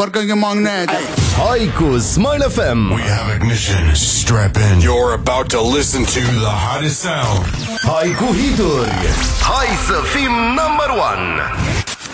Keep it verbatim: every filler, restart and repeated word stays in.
parcă e magnet. Hai cu Smile F M. We have ignition. Strap in. You're about to listen to the hottest sound. Hai cu hituri. Hai să fim number one.